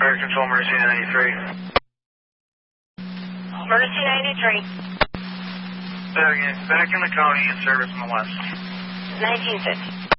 Fire Control, Mercy 93. Mercy 93. Back in the county in service on the west. 1950.